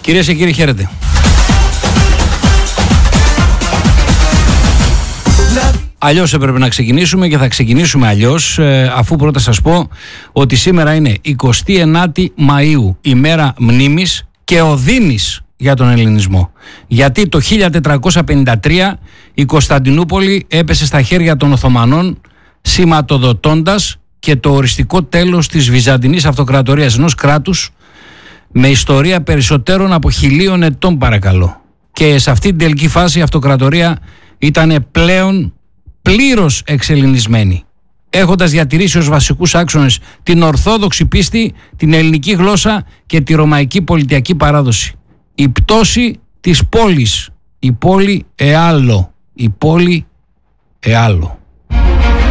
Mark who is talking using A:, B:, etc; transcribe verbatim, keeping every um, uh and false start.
A: Κυρίες και κύριοι, χαίρετε. Αλλιώς έπρεπε να ξεκινήσουμε και θα ξεκινήσουμε αλλιώς, αφού πρώτα σας πω ότι σήμερα είναι εικοστή ενάτη Μαΐου, ημέρα μνήμης και οδύνης για τον ελληνισμό. Γιατί το χίλια τετρακόσια πενήντα τρία η Κωνσταντινούπολη έπεσε στα χέρια των Οθωμανών, σηματοδοτώντας και το οριστικό τέλος της Βυζαντινής Αυτοκρατορίας, ενός κράτους με ιστορία περισσότερων από χιλίων ετών, παρακαλώ. Και σε αυτή την τελική φάση η αυτοκρατορία ήταν πλέον πλήρως εξελληνισμένη, έχοντας διατηρήσει ως βασικούς άξονες την ορθόδοξη πίστη, την ελληνική γλώσσα και τη ρωμαϊκή πολιτιακή παράδοση. Η πτώση της πόλης, η πόλη Εάλλο, η πόλη Εάλλο.